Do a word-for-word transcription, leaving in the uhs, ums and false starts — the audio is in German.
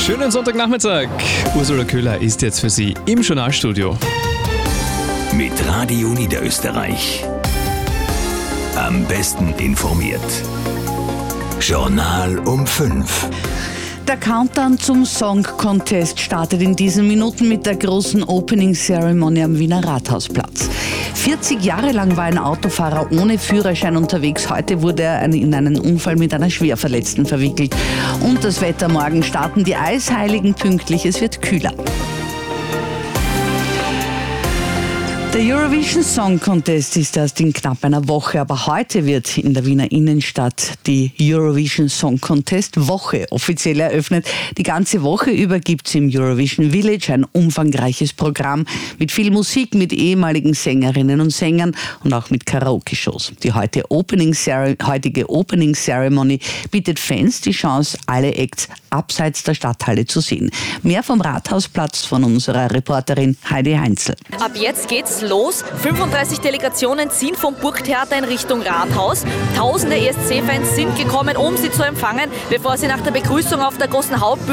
Schönen Sonntagnachmittag. Ursula Köhler ist jetzt für Sie im Journalstudio. Mit Radio Niederösterreich. Am besten informiert. Journal um fünf. Der Countdown zum Song Contest startet in diesen Minuten mit der großen Opening Ceremony am Wiener Rathausplatz. vierzig Jahre lang war ein Autofahrer ohne Führerschein unterwegs. Heute wurde er in einen Unfall mit einer Schwerverletzten verwickelt. Und das Wetter: morgen starten die Eisheiligen pünktlich. Es wird kühler. Der Eurovision Song Contest ist erst in knapp einer Woche, aber heute wird in der Wiener Innenstadt die Eurovision Song Contest Woche offiziell eröffnet. Die ganze Woche über gibt es im Eurovision Village ein umfangreiches Programm mit viel Musik, mit ehemaligen Sängerinnen und Sängern und auch mit Karaoke-Shows. Die heute Opening heutige Opening Ceremony bietet Fans die Chance, alle Acts abseits der Stadthalle zu sehen. Mehr vom Rathausplatz von unserer Reporterin Heidi Heinzel. Ab jetzt geht's los. fünfunddreißig Delegationen ziehen vom Burgtheater in Richtung Rathaus. Tausende E S C-Fans sind gekommen, um sie zu empfangen, bevor sie nach der Begrüßung auf der großen Hauptbühne